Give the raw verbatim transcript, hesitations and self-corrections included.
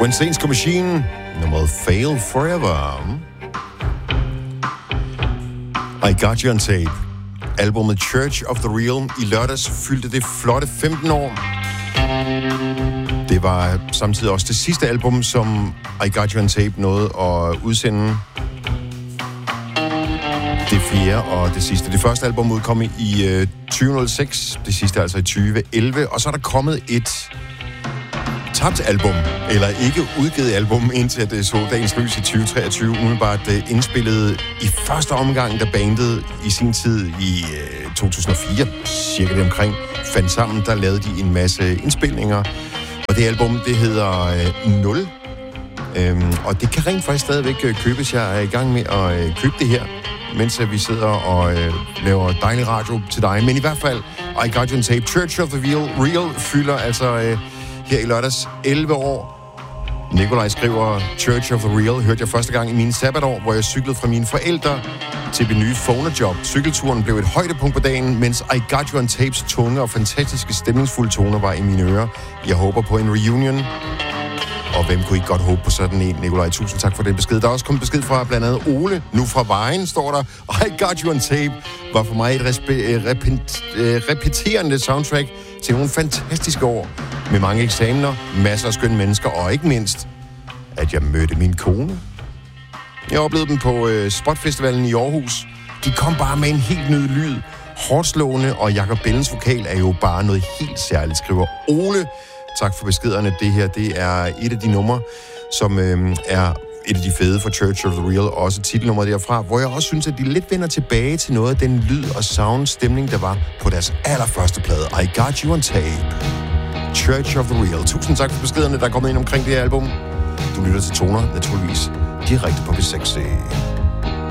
Quincense Machine, nummeret Fail Forever. I Got You On Tape. Albumet Church of the Real i lørdags fyldte det flotte femten år. Det var samtidig også det sidste album, som I Got You On Tape nåede at udsende. Det fjerde og det sidste. Det første album udkom i øh, tyve nul seks, det sidste altså i tyve elleve, og så er der kommet et tabt album, eller ikke udgivet album, indtil at det så dagens lys i tyve treogtyve, umiddelbart uh, indspillet i første omgang, da bandet i sin tid i uh, to tusind og fire, cirka det omkring, fandt sammen, der lavede de en masse indspilninger, og det album, det hedder uh, nul, um, og det kan rent faktisk stadigvæk uh, købes. Jeg er i gang med at uh, købe det her, mens uh, vi sidder og uh, laver dejlig radio til dig, men i hvert fald, I Got You On Tape, Church of the Real, Real fylder altså... Uh, her i lørdags elleve år. Nikolaj skriver, Church of the Real hørte jeg første gang i mine sabbatår, hvor jeg cyklede fra mine forældre til mit nye phonejob. Cykelturen blev et højdepunkt på dagen, mens I Got You On Tapes tunge og fantastiske stemningsfulde toner var i mine ører. Jeg håber på en reunion. Og hvem kunne ikke godt håbe på sådan en, Nikolaj? Tusind tak for den besked. Der er også kommet besked fra blandt andet Ole. Nu fra Vejen står der, I Got You On Tape var for mig et respe- repet- repeterende soundtrack til nogle fantastiske år. Med mange eksamener, masser af skønne mennesker, og ikke mindst, at jeg mødte min kone. Jeg oplevede dem på øh, Spotfestivalen i Aarhus. De kom bare med en helt ny lyd. Hårdt slående, og Jakob Bellens vokal er jo bare noget helt særligt, skriver Ole. Tak for beskederne. Det her, det er et af de numre, som øh, er et af de fede for Church of the Real, og også titelnummeret derfra, hvor jeg også synes, at de lidt vender tilbage til noget af den lyd og sound stemning, der var på deres allerførste plade, I Got You On Tape. Church of the Real. Tusind tak for beskederne, der er kommet ind omkring det her album. Du lytter til Toner, naturligvis direkte på B seks.